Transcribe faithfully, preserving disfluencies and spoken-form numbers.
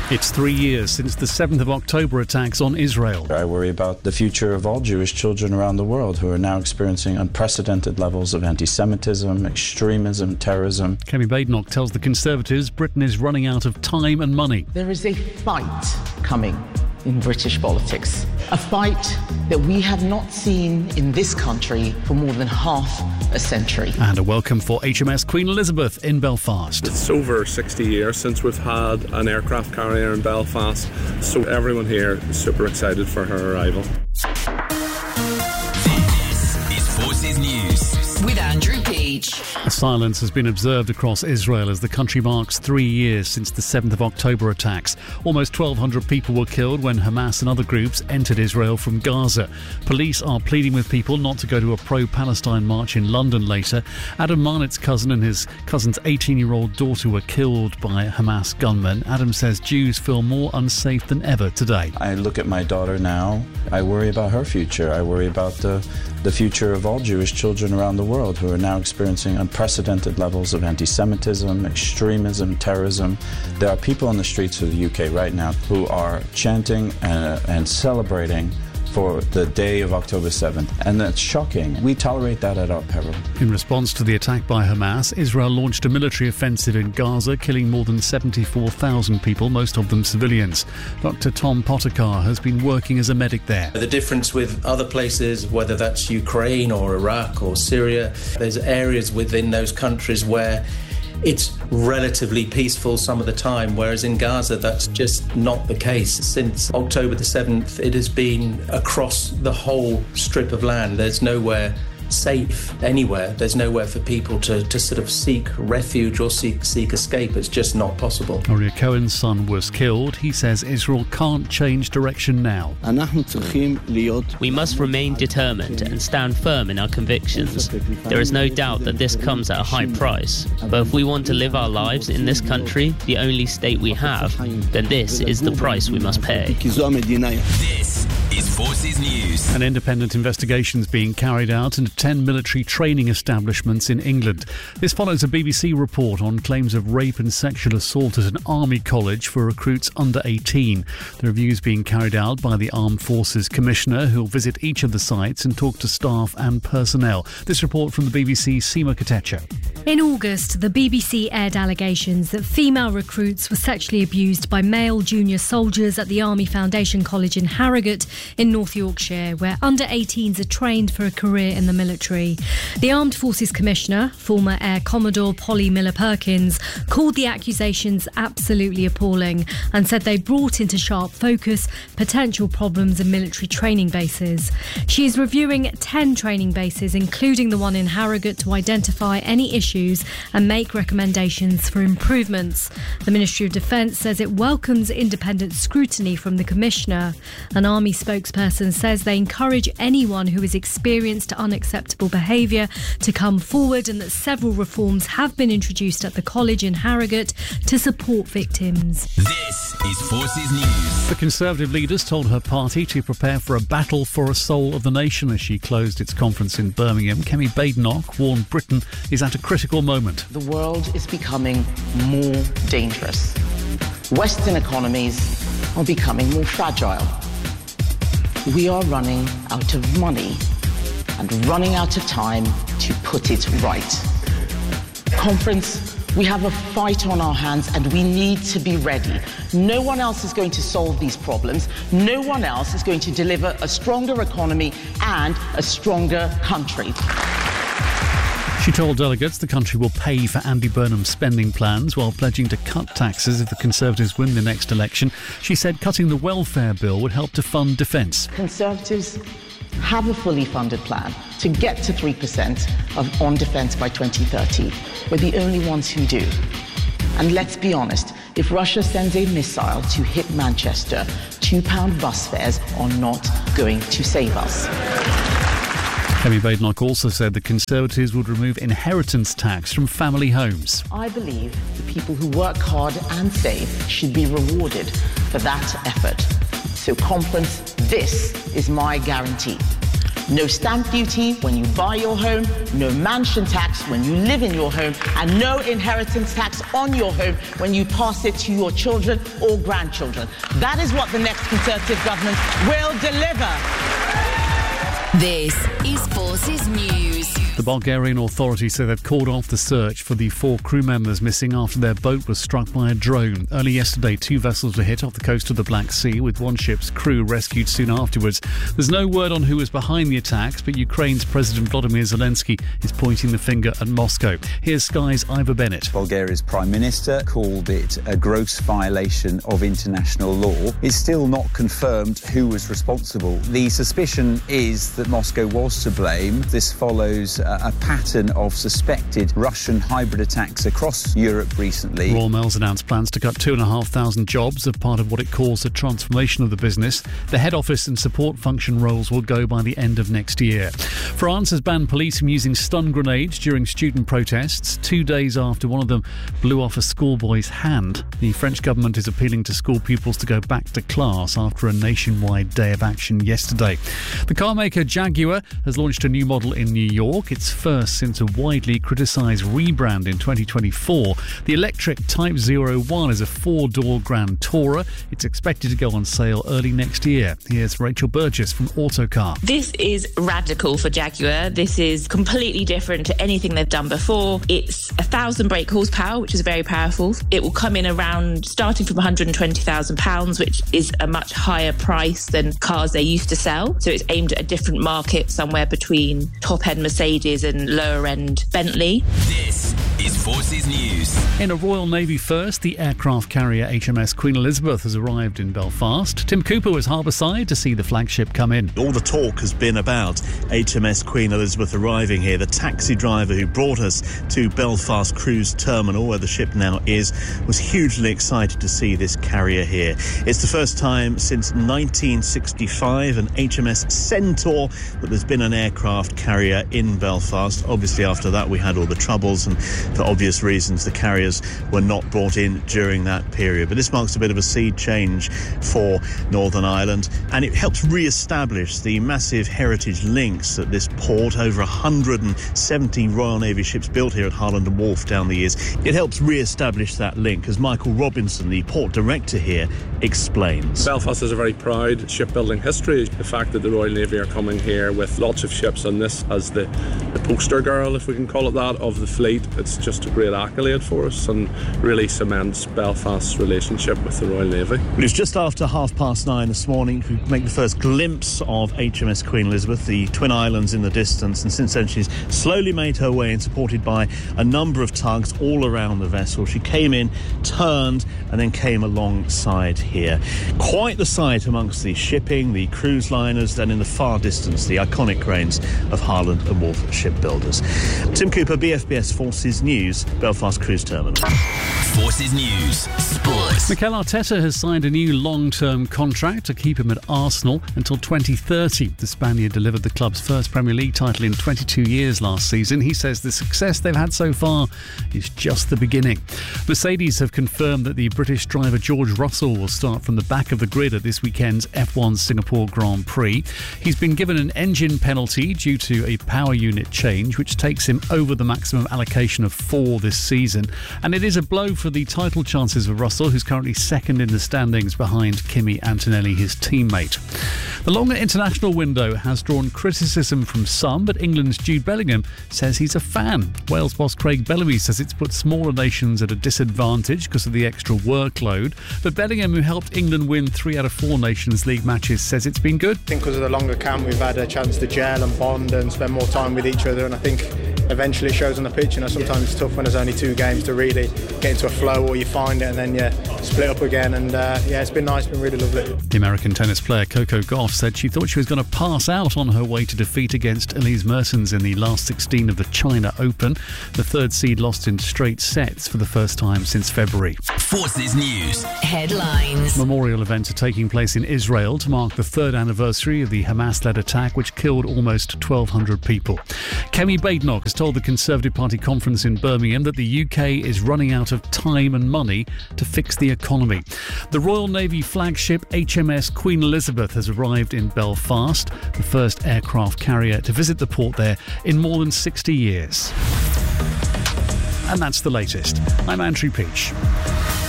It's three years since the seventh of October attacks on Israel. I worry about the future of all Jewish children around the world who are now experiencing unprecedented levels of anti-Semitism, extremism, terrorism. Kemi Badenoch tells the Conservatives Britain is running out of time and money. There is a fight coming in British politics, a fight that we have not seen in this country for more than half a century. And a welcome for H M S Queen Elizabeth in Belfast. It's over sixty years since we've had an aircraft carrier in Belfast, so everyone here is super excited for her arrival. This is Forces News with Andrew Peach. A silence has been observed across Israel as the country marks three years since the seventh of October attacks. Almost twelve hundred people were killed when Hamas and other groups entered Israel from Gaza. Police are pleading with people not to go to a pro-Palestine march in London later. Adam Marnit's cousin and his cousin's eighteen-year-old daughter were killed by Hamas gunmen. Adam says Jews feel more unsafe than ever today. I look at my daughter now. I worry about her future. I worry about the, the future of all Jewish children around the world who are now experiencing unprecedented levels of anti-Semitism, extremism, terrorism. There are people in the streets of the U K right now who are chanting and, and celebrating for the day of October seventh, and that's shocking. We tolerate that at our peril. In response to the attack by Hamas, Israel launched a military offensive in Gaza, killing more than seventy-four thousand people, most of them civilians. Doctor Tom Potokar has been working as a medic there. The difference with other places, whether that's Ukraine or Iraq or Syria, there's areas within those countries where it's relatively peaceful some of the time, whereas in Gaza that's just not the case. Since October the seventh, it has been across the whole strip of land. There's nowhere safe anywhere. There's nowhere for people to, to sort of seek refuge or seek seek escape. It's just not possible. Uriah Cohen's son was killed. He says Israel can't change direction now. We must remain determined and stand firm in our convictions. There is no doubt that this comes at a high price. But if we want to live our lives in this country, the only state we have, then this is the price we must pay. This is Forces News. An independent investigation is being carried out into ten military training establishments in England. This follows a B B C report on claims of rape and sexual assault at an army college for recruits under eighteen. The review is being carried out by the Armed Forces Commissioner, who will visit each of the sites and talk to staff and personnel. This report from the B B C's Seema Katecha. In August, the B B C aired allegations that female recruits were sexually abused by male junior soldiers at the Army Foundation College in Harrogate in North Yorkshire, where under eighteens are trained for a career in the military. The Armed Forces Commissioner, former Air Commodore Polly Miller-Perkins, called the accusations absolutely appalling and said they brought into sharp focus potential problems in military training bases. She is reviewing ten training bases, including the one in Harrogate, to identify any issues and make recommendations for improvements. The Ministry of Defence says it welcomes independent scrutiny from the Commissioner. An Army spokesperson says they encourage anyone who has experienced unacceptable behaviour to come forward, and that several reforms have been introduced at the college in Harrogate to support victims. This is Forces News. The Conservative leaders told her party to prepare for a battle for a soul of the nation as she closed its conference in Birmingham. Kemi Badenoch warned Britain is at a critical moment. The world is becoming more dangerous. Western economies are becoming more fragile. We are running out of money and running out of time to put it right. Conference, we have a fight on our hands and we need to be ready. No one else is going to solve these problems. No one else is going to deliver a stronger economy and a stronger country. She told delegates the country will pay for Andy Burnham's spending plans while pledging to cut taxes if the Conservatives win the next election. She said cutting the welfare bill would help to fund defence. Conservatives have a fully funded plan to get to three percent of, on defence by twenty thirty. We're the only ones who do. And let's be honest, if Russia sends a missile to hit Manchester, two pound bus fares are not going to save us. Kemi Badenoch also said the Conservatives would remove inheritance tax from family homes. I believe the people who work hard and save should be rewarded for that effort. So, conference, this is my guarantee. No stamp duty when you buy your home, no mansion tax when you live in your home, and no inheritance tax on your home when you pass it to your children or grandchildren. That is what the next Conservative government will deliver. This is Forces News. The Bulgarian authorities say they've called off the search for the four crew members missing after their boat was struck by a drone. Early yesterday, two vessels were hit off the coast of the Black Sea, with one ship's crew rescued soon afterwards. There's no word on who was behind the attacks, but Ukraine's President Volodymyr Zelensky is pointing the finger at Moscow. Here's Sky's Ivor Bennett. Bulgaria's Prime Minister called it a gross violation of international law. It's still not confirmed who was responsible. The suspicion is that Moscow was to blame. This follows a pattern of suspected Russian hybrid attacks across Europe recently. Royal Mail's announced plans to cut two and a half thousand jobs as part of what it calls a transformation of the business. The head office and support function roles will go by the end of next year. France has banned police from using stun grenades during student protests, two days after one of them blew off a schoolboy's hand. The French government is appealing to school pupils to go back to class after a nationwide day of action yesterday. The car maker Jaguar has launched a new model in New York. It's first since a widely criticised rebrand in twenty twenty-four. The electric Type zero one is a four-door Grand Tourer. It's expected to go on sale early next year. Here's Rachel Burgess from Autocar. This is radical for Jaguar. This is completely different to anything they've done before. It's a thousand brake horsepower, which is very powerful. It will come in around starting from one hundred twenty thousand pounds, which is a much higher price than cars they used to sell. So it's aimed at a different market, somewhere between top-end Mercedes and lower-end Bentley. This is Forces News. In a Royal Navy first, the aircraft carrier H M S Queen Elizabeth has arrived in Belfast. Tim Cooper was harbourside to see the flagship come in. All the talk has been about H M S Queen Elizabeth arriving here. The taxi driver who brought us to Belfast Cruise Terminal, where the ship now is, was hugely excited to see this carrier here. It's the first time since nineteen sixty-five, an H M S Centaur, that there's been an aircraft carrier in Belfast. Obviously, after that, we had all the troubles, and for obvious reasons, the carriers were not brought in during that period. But this marks a bit of a sea change for Northern Ireland, and it helps re-establish the massive heritage links at this port. Over one hundred seventy Royal Navy ships built here at Harland and Wolff down the years. It helps re-establish that link, as Michael Robinson, the port director here, explains. Belfast has a very proud shipbuilding history. The fact that the Royal Navy are coming here with lots of ships, and this as the, the poster girl, if we can call it that, of the fleet, it's just a great accolade for us and really cements Belfast's relationship with the Royal Navy. It was just after half past nine this morning we make the first glimpse of H M S Queen Elizabeth, the Twin Islands in the distance, and since then she's slowly made her way in, supported by a number of tugs all around the vessel. She came in, turned, and then came alongside here. Quite the sight amongst the shipping, the cruise liners, and in the far distance the iconic cranes of Harland and Wolff shipbuilders. Tim Cooper, B F B S Forces News, Belfast Cruise Terminal. Forces News Sports. Mikel Arteta has signed a new long-term contract to keep him at Arsenal until twenty thirty. The Spaniard delivered the club's first Premier League title in twenty-two years last season. He says the success they've had so far is just the beginning. Mercedes have confirmed that the British driver George Russell will start from the back of the grid at this weekend's F one Singapore Grand Prix. He's been given an engine penalty due to a power unit change, which takes him over the maximum allocation of four this season. And it is a blow for the title chances of Russell, who's currently second in the standings behind Kimi Antonelli, his teammate. The longer international window has drawn criticism from some, but England's Jude Bellingham says he's a fan. Wales boss Craig Bellamy says it's put smaller nations at a disadvantage because of the extra workload. But Bellingham, who helped England win three out of four Nations League matches, says it's been good. I think because of the longer camp, we've had a chance to gel and bond and spend more time with each other, and I think eventually it shows on the pitch. You know, sometimes it's tough when there's only two games to really get into a flow, or you find it and then you split up again. And uh, yeah, it's been nice, been really lovely. The American tennis player Coco Gauff said she thought she was going to pass out on her way to defeat against Elise Mertens in the last sixteen of the China Open. The third seed lost in straight sets for the first time since February. Forces News headlines. Memorial events are taking place in Israel to mark the third anniversary of the Hamas-led attack which killed almost twelve hundred people. Kemi Badenoch has told the Conservative Party conference in Birmingham that the U K is running out of time and money to fix the economy. The Royal Navy flagship H M S Queen Elizabeth has arrived in Belfast, the first aircraft carrier to visit the port there in more than sixty years. And that's the latest. I'm Andrew Peach.